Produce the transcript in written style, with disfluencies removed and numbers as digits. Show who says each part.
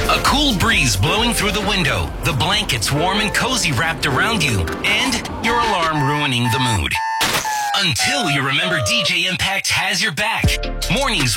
Speaker 1: A cool breeze blowing through the window, the blankets warm and cozy wrapped around you, and your alarm ruining the mood. Until you remember DJ Impact has your back. Mornings